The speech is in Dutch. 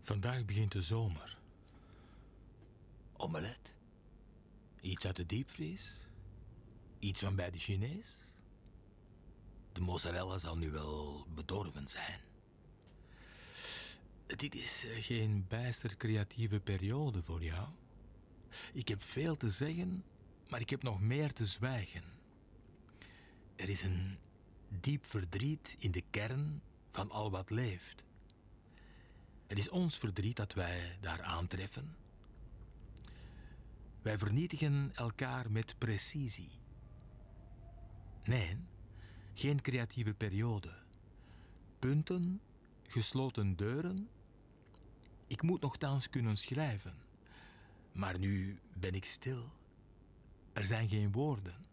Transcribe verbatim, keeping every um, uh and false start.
Vandaag begint de zomer. Omelet? Iets uit de diepvries? Iets van bij de Chinees? De mozzarella zal nu wel bedorven zijn. Dit is eh, geen bijster creatieve periode voor jou. Ik heb veel te zeggen, maar ik heb nog meer te zwijgen. Er is een diep verdriet in de kern van al wat leeft. Het is ons verdriet dat wij daar aantreffen. Wij vernietigen elkaar met precisie. Nee, geen creatieve periode. Punten, gesloten deuren. Ik moet nochtans kunnen schrijven. Maar nu ben ik stil. Er zijn geen woorden.